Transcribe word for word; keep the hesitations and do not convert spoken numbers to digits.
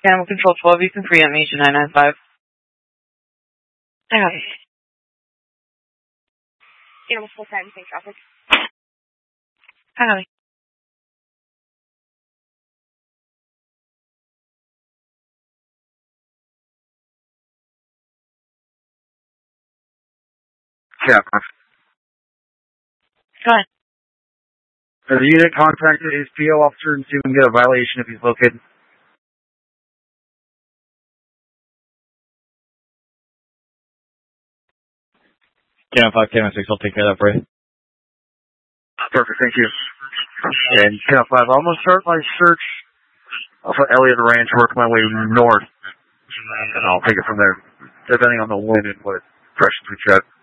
Animal Control twelve, you can preempt me to nine nine five. Okay. Animal full time, same traffic. Hi. Yeah. Go ahead. Has the unit contacted his P O officer and see if we can get a violation if he's located? ten five, ten six, I'll take care of that for you. Perfect, thank you. And ten five, I'm going to start my search off of Elliott Ranch, work my way north, and I'll take it from there, depending on the wind and what pressures we got.